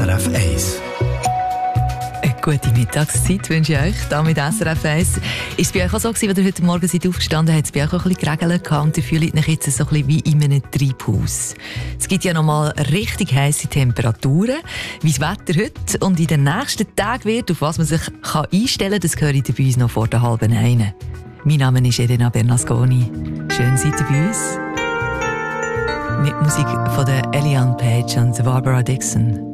SRF 1. Eine gute Mittagszeit wünsche ich euch, hier mit SRF 1. Ist es bei euch auch so gewesen, wenn ihr heute Morgen seid aufgestanden, hat es bei euch auch ein bisschen geregelt und ihr fühlt euch jetzt so ein bisschen wie in einem Treibhaus. Es gibt ja noch mal richtig heisse Temperaturen. Wie das Wetter heute und in den nächsten Tagen wird, auf was man sich einstellen kann, das höre ich bei uns noch vor der 12:30. Mein Name ist Elena Bernasconi. Schön seid ihr bei uns. Mit Musik von der Eliane Page und Barbara Dixon.